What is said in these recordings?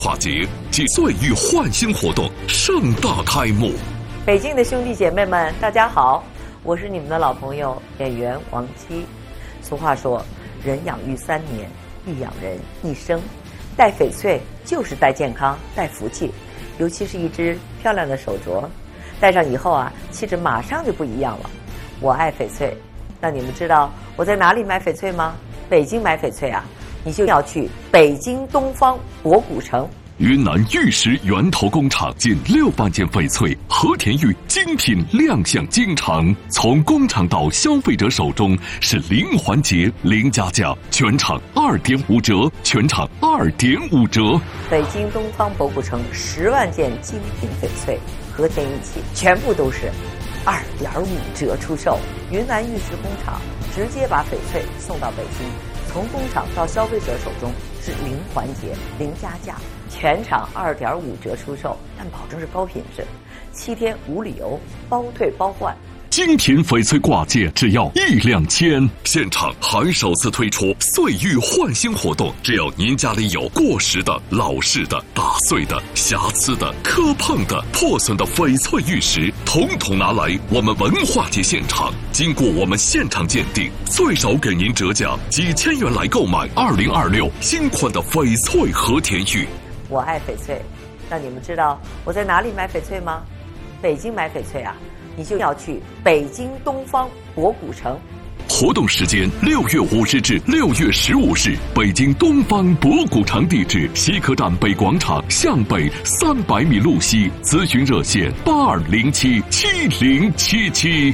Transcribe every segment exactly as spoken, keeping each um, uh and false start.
化节暨岁遇焕新活动盛大开幕。 北京的兄弟姐妹们，大家好，我是你们的老朋友演员王姬。俗话说，人养育三年，亦养人一生。戴翡翠就是戴健康、戴福气，尤其是一只漂亮的手镯，戴上以后啊，气质马上就不一样了。我爱翡翠，那你们知道我在哪里买翡翠吗？北京买翡翠啊，你就要去北京东方博古城。 云南玉石源头工厂近六万件翡翠和田玉精品亮相京城，从工厂到消费者手中是零环节、零加价，全场二点五折，全场二点五折。 北京东方博古城十万件精品翡翠和田玉器，全部都是二点五折出售。云南玉石工厂直接把翡翠送到北京，从工厂到消费者手中是零环节、零加价。全场二点五折出售，但保证是高品质，七天无理由，包退包换。 精品翡翠挂件只要一两千，现场还首次推出岁遇焕新活动，只要您家里有过时的、老式的、打碎的、瑕疵的、磕碰的、破损的翡翠玉石，统统拿来我们文化节现场，经过我们现场鉴定，最少给您折价几千元来购买二零二六新款的翡翠和田玉。 我爱翡翠，那你们知道我在哪里买翡翠吗？北京买翡翠啊，你就要去北京东方博古城。 活动时间六月五日至六月十五日，北京东方博古城，地址西客站北广场向北三百米路西，咨询热线八二零七七零七七。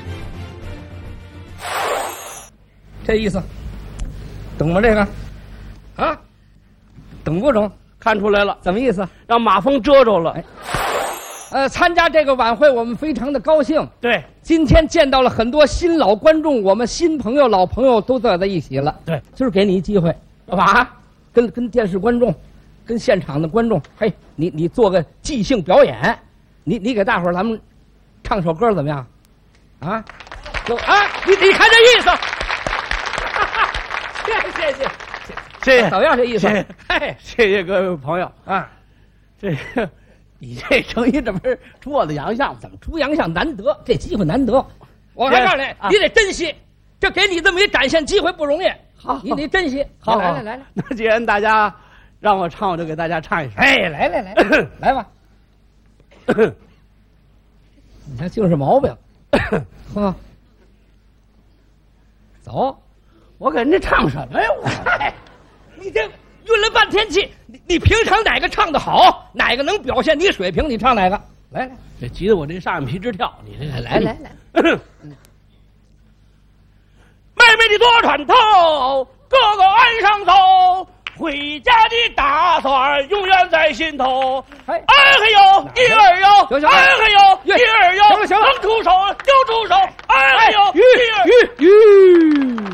这意思，懂吗？这个，啊，懂不懂？ 看出来了， 怎么意思？ 让马蜂蛰着了。 哎，呃，参加这个晚会，我们非常的高兴。 对， 今天见到了很多新老观众，我们新朋友、老朋友都坐在一起了。 对， 今儿给你一机会，干嘛？跟跟电视观众，跟现场的观众，嘿，你你做个即兴表演，你你给大伙儿咱们唱首歌怎么样？啊，就啊，你你看这意思。谢谢谢谢。 谢谢， 怎么样？这意思？ 嘿，谢谢各位朋友啊！ 这个，你这成一这不是出我的洋相， 怎么出洋相？难得，这机会难得。我还告诉你，啊、你得珍惜，这给你这么一展现机会不容易。 好， 你得珍惜。 好， 来来来来， 那既然大家让我唱，我就给大家唱一首。 哎，来来来，来吧。你看净是毛病。呵，走， 我给人家唱什么呀？我。 你这运了半天气，你你平常哪个唱得好，哪个能表现你水平，你唱哪个？来来， 这急得我这上面皮直跳。你这个来来来， 妹妹你多船头，哥哥岸上走，回家的打算永远在心头。哎嘿呦，一二呦，哎嘿呦，一二呦， 行了行了， 能出手就出手，哎嘿呦， 吁吁吁。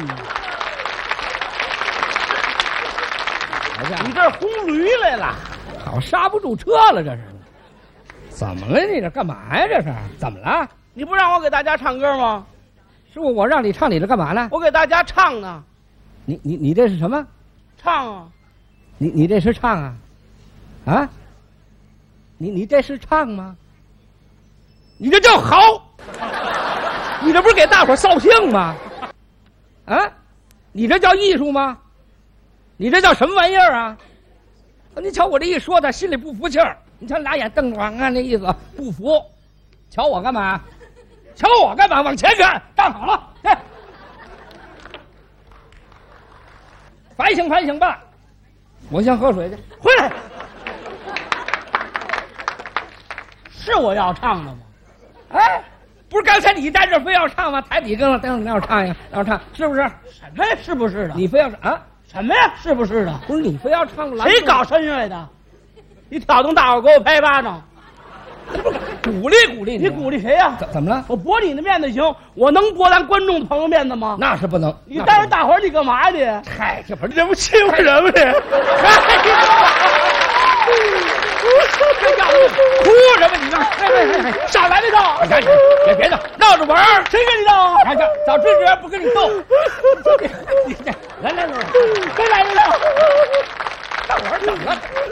你这轰驴来了， 好刹不住车了，这是？怎么了？你这干嘛呀？这是怎么了？ 你不让我给大家唱歌吗？ 师傅，我让你唱，你这干嘛呢？ 我给大家唱呢。 你你你这是什么？ 唱啊！ 你你这是唱啊？啊？你你这是唱吗？你这叫好！你这不是给大伙扫兴吗？啊？你这叫艺术吗？你这叫什么玩意儿啊？你瞧我这一说，他心里不服气儿。你瞧俩眼瞪着我，看那意思不服。瞧我干嘛？瞧我干嘛？往前看，站好了，哎，反省反省吧。我先喝水去， 回来。是我要唱的吗？ 哎，不是刚才你在这非要唱吗？台底跟了，等会儿让我唱一个，让我唱，是不是？ 什么呀？是不是的？ 你非要啊？ 什么呀？是不是的？ 不是你非要唱了？ 谁搞声乐的？你挑动大伙给我拍巴掌， 鼓励鼓励你。 你鼓励谁呀？ 怎怎么了？ 我驳你的面子行，我能驳咱观众的朋友面子吗？ 那是不能。 你带着大伙儿你干嘛去？ 嗨，这不是这不欺负人吗？这哭什么？你这上来这套！ 别别闹，闹着玩儿， 谁跟你闹？ 哎，这早知道不跟你斗。来来来， 谁来着？ 大伙儿怎么了？